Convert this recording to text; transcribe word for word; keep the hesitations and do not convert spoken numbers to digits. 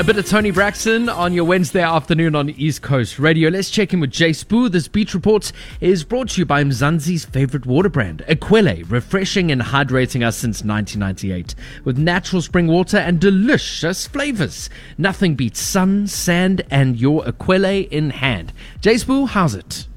A bit of Tony Braxton on your Wednesday afternoon on East Coast Radio. Let's check in with Jay Spoo. This Beach Report is brought to you by Mzansi's favorite water brand, Equelle, refreshing and hydrating us since nineteen ninety-eight. With natural spring water and delicious flavors. Nothing beats sun, sand, and your Equelle in hand. Jay Spoo, how's it?